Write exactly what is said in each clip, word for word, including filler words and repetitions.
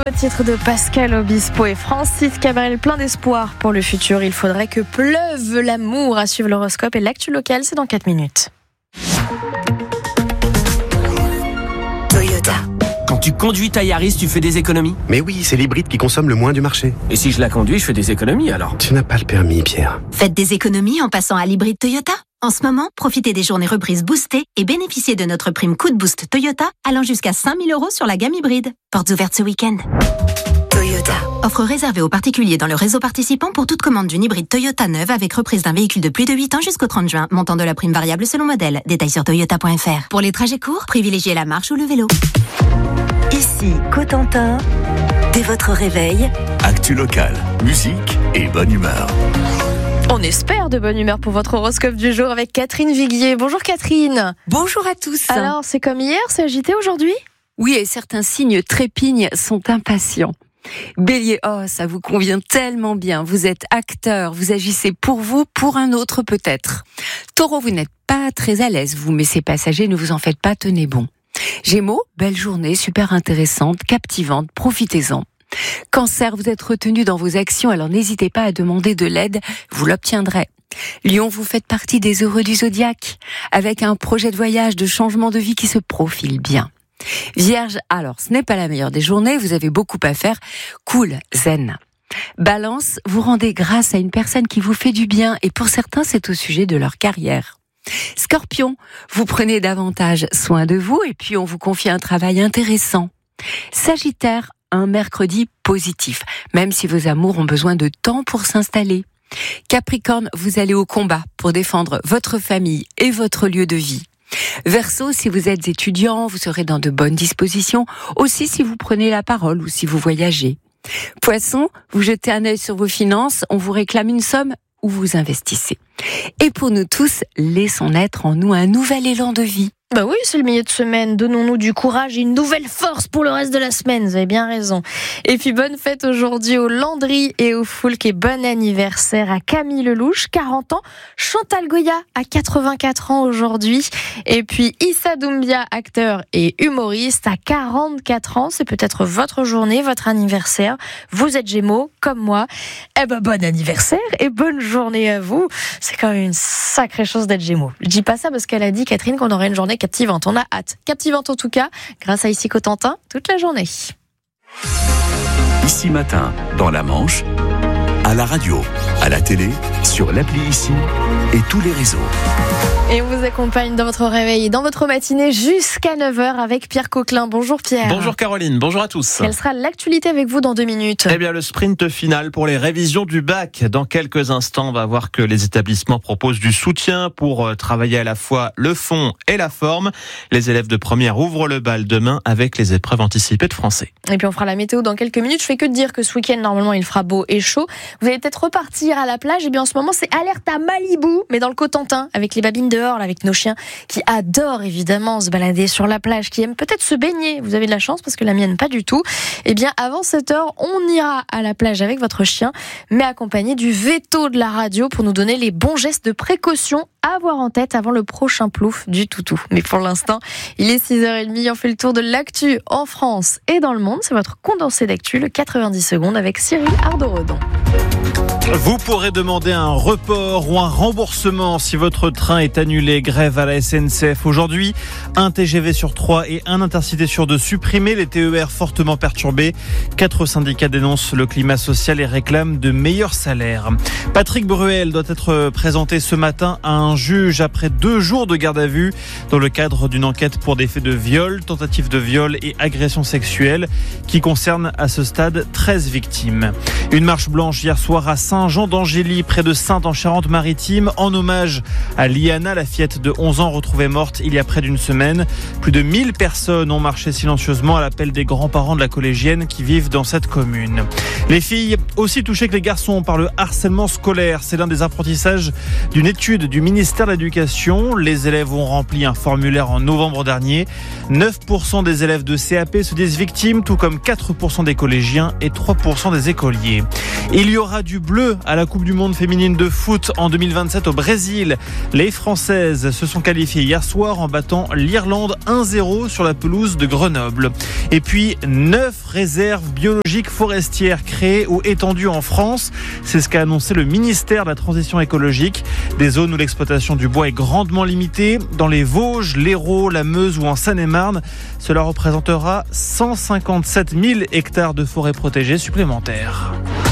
Titre de Pascal Obispo et Francis Cabrel, plein d'espoir pour le futur. Il faudrait que pleuve l'amour. À suivre l'horoscope et l'actu locale, c'est dans quatre minutes. Toyota. Quand tu conduis ta Yaris, tu fais des économies ? Mais oui, c'est l'hybride qui consomme le moins du marché. Et si je la conduis, je fais des économies alors ? Tu n'as pas le permis, Pierre. Faites des économies en passant à l'hybride Toyota. En ce moment, profitez des journées reprises boostées et bénéficiez de notre prime coup de boost Toyota allant jusqu'à cinq mille euros sur la gamme hybride. Portes ouvertes ce week-end. Toyota. Offre réservée aux particuliers dans le réseau participant pour toute commande d'une hybride Toyota neuve avec reprise d'un véhicule de plus de huit ans jusqu'au trente juin. Montant de la prime variable selon modèle. Détails sur toyota point f r. Pour les trajets courts, privilégiez la marche ou le vélo. Ici Cotentin, dès votre réveil. Actu locale, musique et bonne humeur. On espère de bonne humeur pour votre horoscope du jour avec Catherine Viguier. Bonjour Catherine. Bonjour à tous. Alors, c'est comme hier, c'est agité aujourd'hui ? Oui, et certains signes trépignent sont impatients. Bélier, oh, ça vous convient tellement bien. Vous êtes acteur, vous agissez pour vous, pour un autre peut-être. Taureau, vous n'êtes pas très à l'aise, vous, mais ces passagers, ne vous en faites pas, tenez bon. Gémeaux, belle journée, super intéressante, captivante, profitez-en. Cancer, vous êtes retenu dans vos actions, alors n'hésitez pas à demander de l'aide, vous l'obtiendrez. Lion, vous faites partie des heureux du zodiaque, avec un projet de voyage, de changement de vie qui se profile bien. Vierge, alors ce n'est pas la meilleure des journées, vous avez beaucoup à faire, cool, zen. Balance, vous rendez grâce à une personne qui vous fait du bien, et pour certains c'est au sujet de leur carrière. Scorpion, vous prenez davantage soin de vous, et puis on vous confie un travail intéressant. Sagittaire, un mercredi positif, même si vos amours ont besoin de temps pour s'installer. Capricorne, vous allez au combat pour défendre votre famille et votre lieu de vie. Verseau, si vous êtes étudiant, vous serez dans de bonnes dispositions, aussi si vous prenez la parole ou si vous voyagez. Poisson, vous jetez un œil sur vos finances, on vous réclame une somme ou vous investissez. Et pour nous tous, laissons naître en nous un nouvel élan de vie. Bah oui, c'est le milieu de semaine. Donnons-nous du courage et une nouvelle force pour le reste de la semaine. Vous avez bien raison. Et puis, bonne fête aujourd'hui au Landry et au Foulque. Et bon anniversaire à Camille Lelouch, quarante ans. Chantal Goya, à quatre-vingt-quatre ans aujourd'hui. Et puis, Issa Doumbia, acteur et humoriste, à quarante-quatre ans. C'est peut-être votre journée, votre anniversaire. Vous êtes Gémeaux, comme moi. Eh ben, bon anniversaire et bonne journée à vous. C'est quand même une sacrée chose d'être Gémeaux. Je dis pas ça parce qu'elle a dit, Catherine, qu'on aurait une journée captivante. On a hâte. Captivante en tout cas, grâce à Ici Cotentin, toute la journée. Ici Matin, dans la Manche, à la radio, à la télé, sur l'appli Ici et tous les réseaux. Et on vous accompagne dans votre réveil et dans votre matinée jusqu'à neuf heures avec Pierre Coquelin. Bonjour Pierre. Bonjour Caroline, bonjour à tous. Quelle sera l'actualité avec vous dans deux minutes ? Eh bien, le sprint final pour les révisions du bac. Dans quelques instants, on va voir que les établissements proposent du soutien pour travailler à la fois le fond et la forme. Les élèves de première ouvrent le bal demain avec les épreuves anticipées de français. Et puis on fera la météo dans quelques minutes. Je fais que de dire que ce week-end, normalement, il fera beau et chaud. Vous allez peut-être repartir à la plage. Et bien en ce moment, c'est alerte à Malibu, mais dans le Cotentin, avec les babines dehors, là, avec nos chiens qui adorent évidemment se balader sur la plage, qui aiment peut-être se baigner. Vous avez de la chance parce que la mienne pas du tout. Eh bien, avant sept heures, on ira à la plage avec votre chien, mais accompagné du veto de la radio pour nous donner les bons gestes de précaution à avoir en tête avant le prochain plouf du toutou. Mais pour l'instant, il est six heures trente, on fait le tour de l'actu en France et dans le monde. C'est votre condensé d'actu, le quatre-vingt-dix secondes avec Cyril Ardorodon. Vous pourrez demander un report ou un remboursement si votre train est annulé. Grève à la S N C F aujourd'hui. Un T G V sur trois et un Intercité sur deux supprimés. Les T E R fortement perturbés. Quatre syndicats dénoncent le climat social et réclament de meilleurs salaires. Patrick Bruel doit être présenté ce matin à un juge après deux jours de garde à vue dans le cadre d'une enquête pour des faits de viol, tentative de viol et agression sexuelle qui concerne à ce stade treize victimes. Une marche blanche hier soir à Saint-Jean-d'Angély, près de Saintes en Charente-Maritime, en hommage à Liana, la fillette de onze ans retrouvée morte il y a près d'une semaine. Plus de mille personnes ont marché silencieusement à l'appel des grands-parents de la collégienne qui vivent dans cette commune. Les filles aussi touchées que les garçons par le harcèlement scolaire. C'est l'un des apprentissages d'une étude du ministère de l'Éducation. Les élèves ont rempli un formulaire en novembre dernier. neuf pour cent des élèves de C A P se disent victimes, tout comme quatre pour cent des collégiens et trois pour cent des écoliers. Il y aura du bleu Bleues à la Coupe du Monde féminine de foot en deux mille vingt-sept au Brésil. Les Françaises se sont qualifiées hier soir en battant l'Irlande un zéro sur la pelouse de Grenoble. Et puis, neuf réserves biologiques forestières créées ou étendues en France. C'est ce qu'a annoncé le ministère de la Transition écologique. Des zones où l'exploitation du bois est grandement limitée, dans les Vosges, l'Hérault, la Meuse ou en Seine-et-Marne. Cela représentera cent cinquante-sept mille hectares de forêts protégées supplémentaires.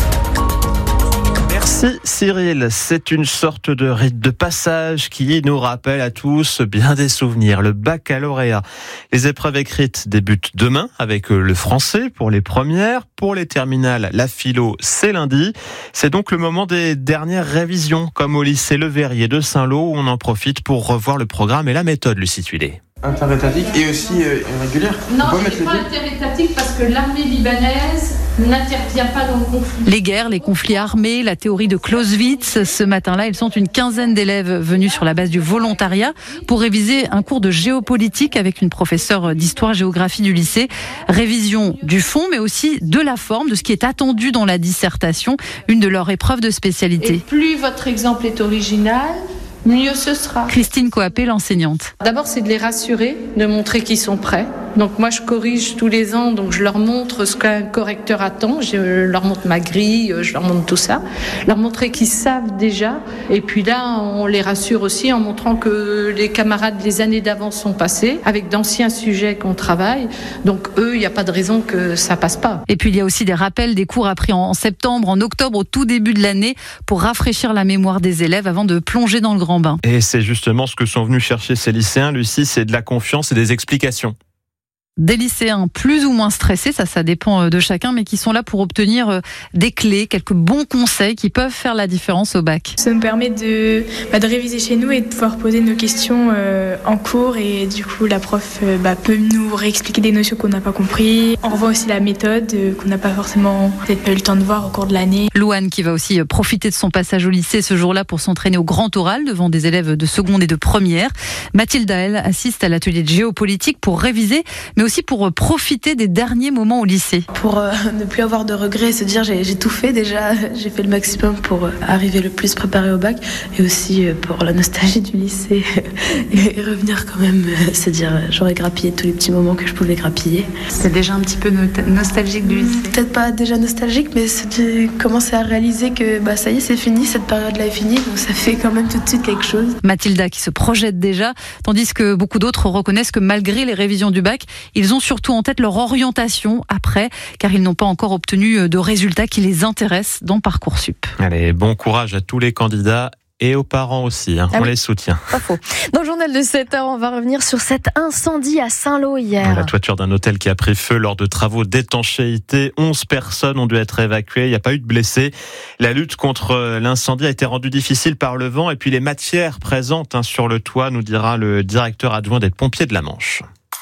Merci Cyril, c'est une sorte de rite de passage qui nous rappelle à tous bien des souvenirs. Le baccalauréat. Les épreuves écrites débutent demain avec le français pour les premières. Pour les terminales, la philo, c'est lundi. C'est donc le moment des dernières révisions, comme au lycée Le Verrier de Saint-Lô, où on en profite pour revoir le programme et la méthode, Lucie Tuilé. Interétatique et aussi euh, irrégulière. Non, c'est pas interétatique parce que l'armée libanaise n'intervient pas dans le conflit. Les guerres, les conflits armés, la théorie de Clausewitz. Ce matin-là, ils sont une quinzaine d'élèves venus sur la base du volontariat pour réviser un cours de géopolitique avec une professeure d'histoire-géographie du lycée. Révision du fond, mais aussi de la forme, de ce qui est attendu dans la dissertation, une de leurs épreuves de spécialité. Et plus votre exemple est original, mieux ce sera. Christine Coapé, l'enseignante. D'abord, c'est de les rassurer, de montrer qu'ils sont prêts. Donc moi, je corrige tous les ans, donc je leur montre ce qu'un correcteur attend. Je leur montre ma grille, je leur montre tout ça. Leur montrer qu'ils savent déjà. Et puis là, on les rassure aussi en montrant que les camarades les années d'avant sont passés, avec d'anciens sujets qu'on travaille. Donc eux, il n'y a pas de raison que ça passe pas. Et puis il y a aussi des rappels des cours appris en septembre, en octobre, au tout début de l'année, pour rafraîchir la mémoire des élèves avant de plonger dans le grand bain. Et c'est justement ce que sont venus chercher ces lycéens, Lucie, c'est de la confiance et des explications. Des lycéens plus ou moins stressés, ça, ça dépend de chacun, mais qui sont là pour obtenir des clés, quelques bons conseils qui peuvent faire la différence au bac. Ça nous permet de, bah, de réviser chez nous et de pouvoir poser nos questions euh, en cours et du coup la prof euh, bah, peut nous réexpliquer des notions qu'on n'a pas compris. On revoit aussi la méthode euh, qu'on n'a pas forcément peut-être pas eu le temps de voir au cours de l'année. Louane qui va aussi profiter de son passage au lycée ce jour-là pour s'entraîner au grand oral devant des élèves de seconde et de première. Mathilda, elle, assiste à l'atelier de géopolitique pour réviser, mais aussi pour profiter des derniers moments au lycée. Pour euh, ne plus avoir de regrets, se dire j'ai, j'ai tout fait déjà, j'ai fait le maximum pour euh, arriver le plus préparé au bac et aussi euh, pour la nostalgie du lycée et, et revenir quand même, euh, se dire euh, j'aurais grappillé tous les petits moments que je pouvais grappiller. C'est déjà un petit peu no- nostalgique du lycée. Peut-être pas déjà nostalgique, mais c'est commencer à réaliser que bah, ça y est, c'est fini, cette période-là est finie, donc ça fait quand même tout de suite quelque chose. Mathilda qui se projette déjà, tandis que beaucoup d'autres reconnaissent que malgré les révisions du bac, ils ont surtout en tête leur orientation après, car ils n'ont pas encore obtenu de résultats qui les intéressent dans Parcoursup. Allez, bon courage à tous les candidats. Et aux parents aussi, hein. Ah on oui. les soutient. Pas faux. Dans le journal de sept heures, on va revenir sur cet incendie à Saint-Lô hier. La toiture d'un hôtel qui a pris feu lors de travaux d'étanchéité. onze personnes ont dû être évacuées. Il n'y a pas eu de blessés. La lutte contre l'incendie a été rendue difficile par le vent et puis les matières présentes hein, sur le toit, nous dira le directeur adjoint des pompiers de la Manche.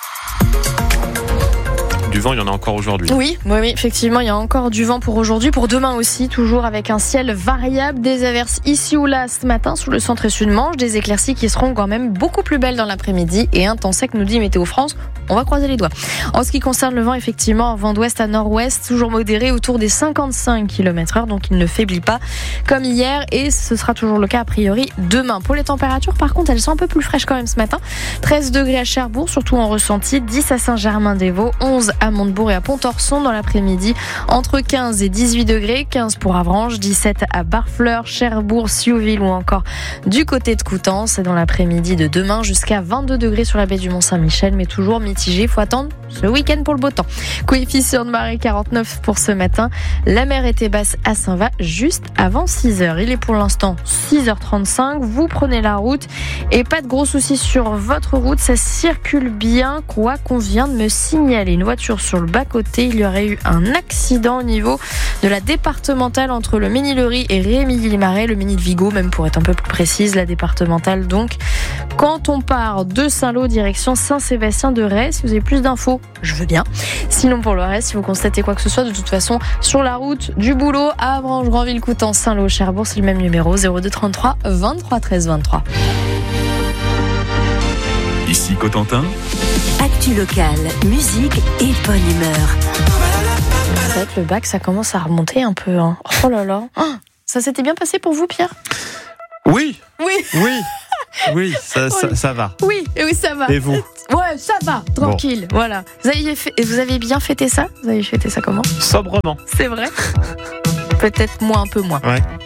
Du vent, il y en a encore aujourd'hui. Oui, oui, oui, effectivement, il y a encore du vent pour aujourd'hui, pour demain aussi, toujours avec un ciel variable, des averses ici ou là ce matin sous le centre et sud-Manche, des éclaircies qui seront quand même beaucoup plus belles dans l'après-midi et un temps sec, nous dit Météo France. On va croiser les doigts. En ce qui concerne le vent, effectivement, vent d'ouest à nord-ouest, toujours modéré autour des cinquante-cinq kilomètres heure, donc il ne faiblit pas comme hier et ce sera toujours le cas a priori demain. Pour les températures, par contre, elles sont un peu plus fraîches quand même ce matin. treize degrés à Cherbourg, surtout en ressenti, dix à Saint-Germain-des-Vaux, onze à Montebourg et à Pont-Orson dans l'après-midi, entre quinze et dix-huit degrés, quinze pour Avranches, dix-sept à Barfleur, Cherbourg, Siouville ou encore du côté de Coutances. Et dans l'après-midi de demain, jusqu'à vingt-deux degrés sur la baie du Mont-Saint-Michel, mais toujours mitigé. Il faut attendre ce week-end pour le beau temps. Coefficient de marée quarante-neuf pour ce matin. La mer était basse à Saint-Va juste avant six heures. Il est pour l'instant six heures trente-cinq. Vous prenez la route et pas de gros soucis sur votre route. Ça circule bien, quoi qu'on vient de me signaler. Une voiture sur le bas-côté. Il y aurait eu un accident au niveau de la départementale entre le Ménil-Leury et Rémilly-les-Marais, le Ménil-Vigo, même pour être un peu plus précise, la départementale donc. Quand on part de Saint-Lô, direction Saint-Sébastien-de-Retz, si vous avez plus d'infos, je veux bien. Sinon, pour le reste, si vous constatez quoi que ce soit, de toute façon, sur la route du boulot à Avranches, Granville, Coutances, Saint-Lô, Cherbourg, c'est le même numéro, zéro deux trente-trois vingt-trois treize vingt-trois. Ici Cotentin. Actu locale, musique et bonne humeur. C'est vrai que le bac, ça commence à remonter un peu. Hein. Oh là là. Oh, Ça s'était bien passé pour vous, Pierre ? Oui. Oui. Oui. Oui, ça, ça, ça va. Oui, oui, ça va. Et vous ? Ouais, ça va, tranquille, bon. Voilà. Vous avez, fait, vous avez bien fêté ça ? Vous avez fêté ça comment ? Sobrement. C'est vrai ? Peut-être moi, un peu moins. Ouais.